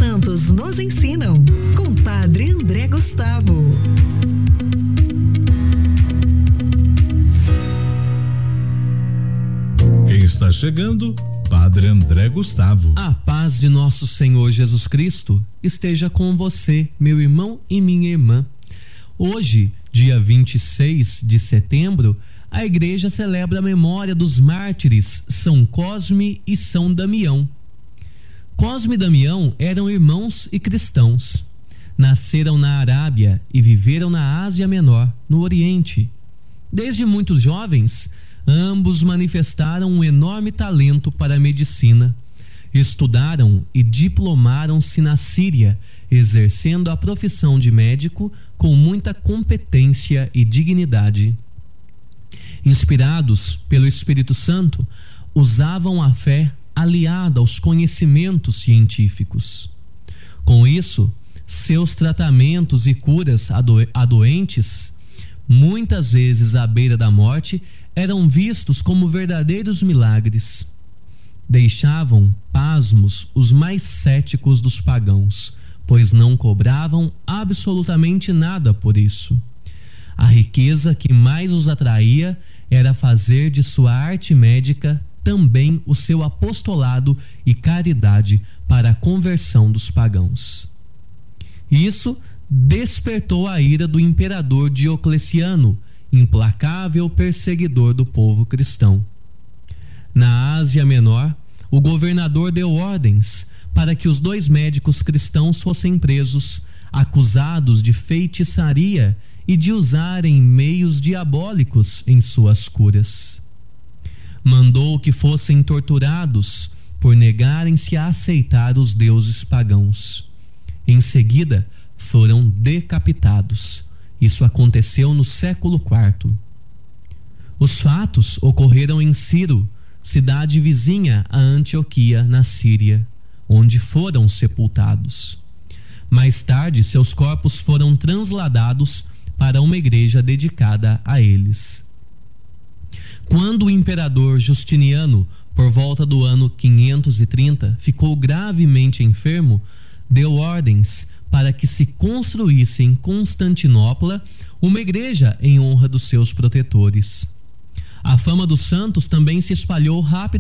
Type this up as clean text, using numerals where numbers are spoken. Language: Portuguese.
santos nos ensinam, com Padre André Gustavo. Quem está chegando? Padre André Gustavo. A paz de nosso Senhor Jesus Cristo esteja com você, meu irmão e minha irmã. Hoje, dia 26 de setembro, a igreja celebra a memória dos mártires São Cosme e São Damião. Cosme e Damião eram irmãos e cristãos. Nasceram na Arábia e viveram na Ásia Menor, no Oriente. Desde muito jovens, ambos manifestaram um enorme talento para a medicina. Estudaram e diplomaram-se na Síria, exercendo a profissão de médico com muita competência e dignidade. Inspirados pelo Espírito Santo, usavam a fé aliada aos conhecimentos científicos. Com isso, seus tratamentos e curas a doentes, muitas vezes à beira da morte, eram vistos como verdadeiros milagres. Deixavam pasmos os mais céticos dos pagãos, pois não cobravam absolutamente nada por isso. A riqueza que mais os atraía era fazer de sua arte médica também o seu apostolado e caridade para a conversão dos pagãos. Isso despertou a ira do imperador Diocleciano, implacável perseguidor do povo cristão. Na Ásia Menor, o governador deu ordens para que os dois médicos cristãos fossem presos, acusados de feitiçaria e de usarem meios diabólicos em suas curas. Mandou que fossem torturados por negarem-se a aceitar os deuses pagãos. Em seguida, foram decapitados. Isso aconteceu no século IV. Os fatos ocorreram em Ciro, cidade vizinha a Antioquia, na Síria, onde foram sepultados. Mais tarde, seus corpos foram transladados para uma igreja dedicada a eles. Quando o imperador Justiniano, por volta do ano 530, ficou gravemente enfermo, deu ordens para que se construísse em Constantinopla uma igreja em honra dos seus protetores. A fama dos santos também se espalhou rapidamente